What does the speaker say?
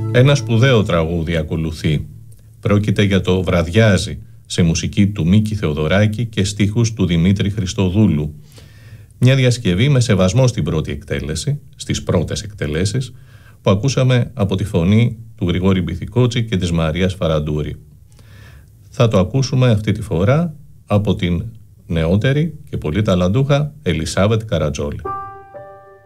Ένα σπουδαίο τραγούδι ακολουθεί. Πρόκειται για το «Βραδιάζει», σε μουσική του Μίκη Θεοδωράκη και στίχους του Δημήτρη Χριστοδούλου. Μια διασκευή με σεβασμό στην πρώτη εκτέλεση, στις πρώτες εκτελέσεις, που ακούσαμε από τη φωνή του Γρηγόρη Μπιθικότσι και της Μαρίας Φαραντούρη. Θα το ακούσουμε αυτή τη φορά από την νεότερη και πολύ ταλαντούχα Ελισάβετ Καρατζόλη.